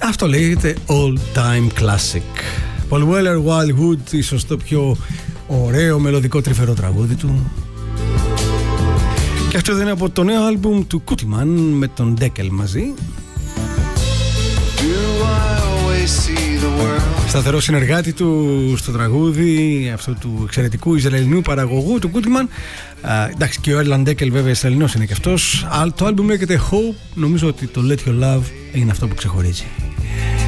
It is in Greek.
Αυτό λέγεται All Time Classic. Paul Weller, Wildwood, ίσως το πιο ωραίο μελωδικό τρυφερό τραγούδι του. Και αυτό δεν είναι από το νέο άλμπουμ του Kutiman με τον Deckel μαζί. Σταθερό συνεργάτη του στο τραγούδι αυτού του εξαιρετικού Ισραηλινού παραγωγού του Kutiman. Εντάξει, και ο Erland Deckel βέβαια Ισραηλινός είναι και αυτός. Το άλμπουμ λέγεται Hope. Νομίζω ότι το Let Your Love είναι αυτό που ξεχωρίζει.